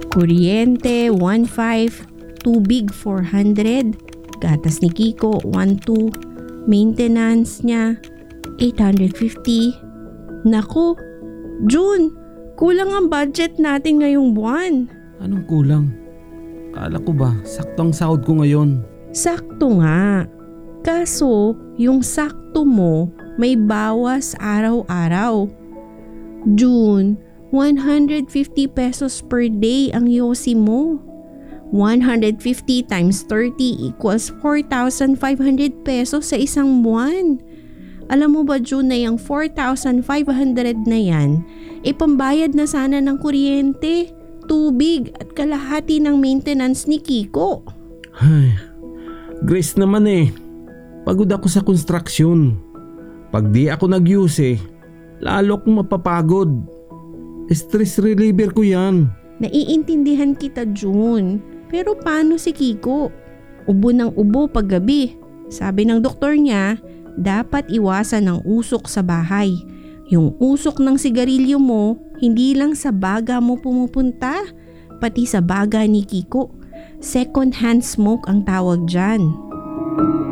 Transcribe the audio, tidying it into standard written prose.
Kuryente, 1,500. Tubig, 400. Gatas ni Kiko, 1,200. Maintenance niya, 850. Naku, June, kulang ang budget natin ngayong buwan. Anong kulang? Kala ko ba, saktong sahod ko ngayon. Sakto nga. Kaso, yung sakto mo may bawas araw-araw. June, 150 pesos per day ang yosi mo. 150 times 30 equals 4,500 pesos sa isang buwan. Alam mo ba, June, na yung 4,500 na yan, ipambayad na sana ng kuryente, tubig at kalahati ng maintenance ni Kiko. Ay, Grace naman pagod ako sa construction. Pag di ako nag-use lalo akong mapapagod. Stress reliever ko yan. Naiintindihan kita, June. Pero paano si Kiko? Ubo ng ubo paggabi. Sabi ng doktor niya, dapat iwasan ang usok sa bahay. Yung usok ng sigarilyo mo, hindi lang sa baga mo pumupunta, pati sa baga ni Kiko. Second hand smoke ang tawag dyan.